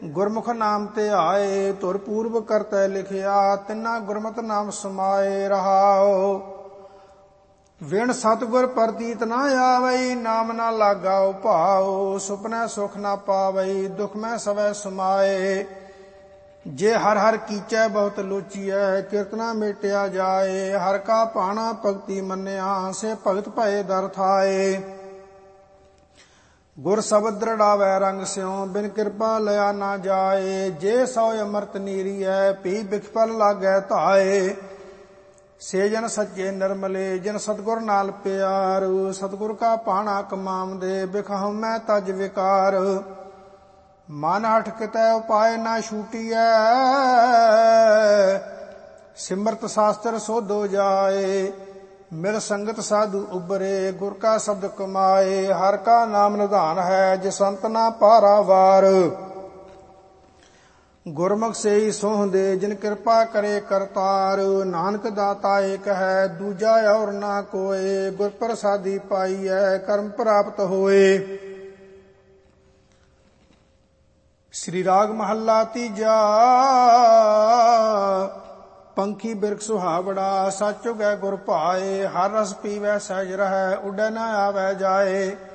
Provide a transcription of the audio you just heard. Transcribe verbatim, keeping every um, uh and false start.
ਗੁਰਮੁਖ ਨਾਮ ਤੇ ਆਏ, ਧੁਰ ਪੂਰਬ ਕਰਤੈ ਲਿਖਿਆ, ਤਿੰਨਾ ਗੁਰਮਤਿ ਨਾਮ ਸਮਾਏ ਰਹਾਓ। ਵਿਣ ਸਤਿਗੁਰ ਪ੍ਰਤੀਤ ਨਾ ਆਵਈ, ਨਾਮ ਨਾ ਲਾਗਾ ਉਪਾਉ, ਸੁਪਨੈ ਸੁਖ ਨਾ ਪਾਵਈ, ਦੁਖ ਮੈਂ ਸਵੈ ਸਮਾਏ। ਜੇ ਹਰ ਹਰ ਕੀਚੈ ਬਹੁਤ ਲੋਚੀਐ, ਕੀਰਤਨਾ ਮੇਟਿਆ ਜਾਏ, ਹਰ ਕਾ ਭਾਣਾ ਭਗਤੀ ਮੰਨਿਆ, ਸੇ ਭਗਤ ਭਏ ਦਰ ਥਾਏ। ਗੁਰ ਸ਼ਬਦ ਦ੍ਰਿੜਾਵੈ ਰੰਗ ਸਿਉ, ਬਿਨ ਕਿਰਪਾ ਲਿਆ ਨਾ ਜਾਏ, ਜੇ ਸੋ ਅੰਮ੍ਰਿਤ ਨੀਰੀਐ, ਪੀ ਬਿਖਪਲ ਲਾਗੈ ਧਾਏ। ਸੇ ਜਨ ਸੱਚੇ ਨਿਰਮਲੇ, ਜਿਨ ਸਤਿਗੁਰ ਨਾਲ ਪਿਆਰ, ਸਤਿਗੁਰ ਕਾ ਭਾਣਾ ਕਮਾਵਦੇ, ਬਿਖ ਹਉਮੈ ਤਜ ਵਿਕਾਰ। ਮਨ ਹਠ ਕਿਤੈ ਉਪਾਏ ਨਾ ਛੂਟੀਐ, ਸਿਮਰਤ ਸ਼ਾਸਤਰ ਸੋਧੋ ਜਾਏ। ਮਿਲ ਸੰਗਤ ਸਾਧੂ ਉਬਰੇ, ਗੁਰ ਕਾ ਸ਼ਬਦ ਕਮਾਏ, ਹਰ ਕਾ ਨਾਮ ਨਿਧਾਨ ਹੈ, ਜੇ ਸੰਤ ਨਾ ਪਾਰਾਵਾਰ। ਗੁਰਮੁਖ ਸੇਈ ਸੋਹੰਦੇ, ਜਿਨ ਕਿਰਪਾ ਕਰੇ ਕਰਤਾਰ, ਨਾਨਕ ਦਾਤਾ ਏਕ ਹੈ, ਦੂਜਾ ਔਰ ਨਾ ਕੋਏ, ਗੁਰ ਪ੍ਰਸਾਦੀ ਪਾਈਐ, ਕਰਮ ਪ੍ਰਾਪਤ ਹੋਏ। ਸ੍ਰੀ ਰਾਗ ਮਹੱਲਾ ਤੀਜਾ। ਪੰਖੀ ਬਿਰਖ ਸੁਹਾਵੜਾ, ਸੱਚ ਉਗੈ ਗੁਰ ਭਾਏ, ਹਰ ਰਸ ਪੀਵੈ ਸਹਿਜ ਰਹੈ, ਉੱਡੈ ਨਾ ਆਵੈ ਜਾਏ।